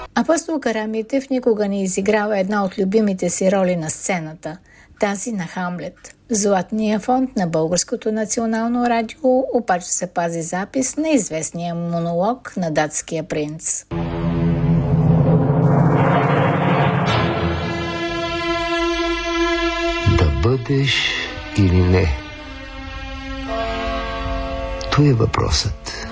Апостол Карамитев никога не изиграва една от любимите си роли на сцената – тази на Хамлет. В Златния фонд на Българското национално радио обаче се пази запис на известния монолог на датския принц. Да бъдеш или не? Това е въпросът.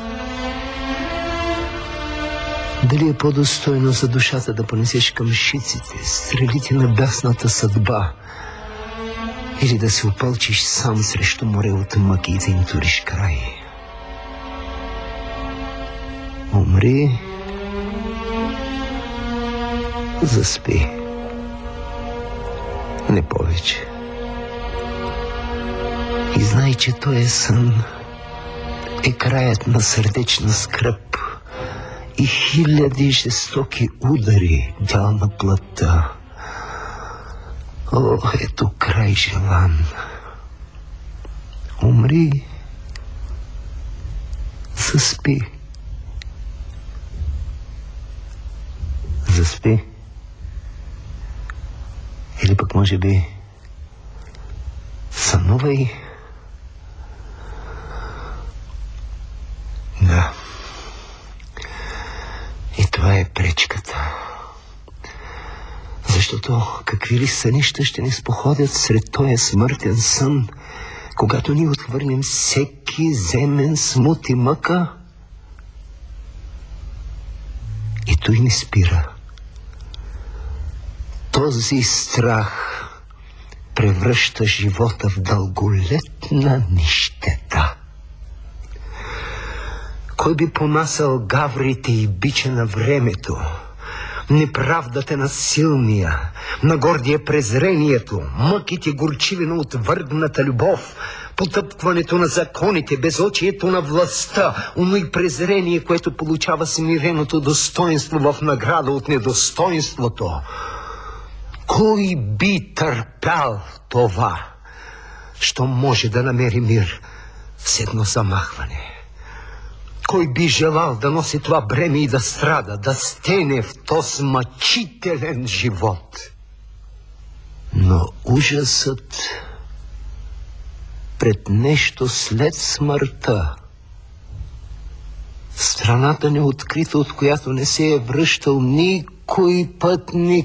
Дали е по-достойно за душата да понесеш камшиците, стрелите на бясната съдба, или да се опълчиш сам срещу море от мъки и да им туриш край? Умри, заспи. Не повече. И знай, че този сън е краят на сърдечна скръб и хиляди жестоки удари, дял на плътта. О, ето край желан. Умри, заспи. Заспи. Или пък може би сънувай. Да. И това е пречката. Защото какви ли сънища ще ни споходят сред този смъртен сън, когато ни отхвърнем всеки земен смут и мъка? И той ни спира. Този страх превръща живота в дълголетна нищета. Кой би понасял гаврите и бича на времето, неправдата на силния, на гордия презрението, мъките горчиви на отвърдната любов, потъпкването на законите, безочието на властта, оно и презрение, което получава смиреното достоинство в награда от недостоинството? Кой би търпял това, що може да намери мир с едно замахване? Кой би желал да носи това бреме и да страда, да стене в този мъчителен живот? Но ужасът пред нещо след смъртта, страната неоткрита, от която не се е връщал никой пътник,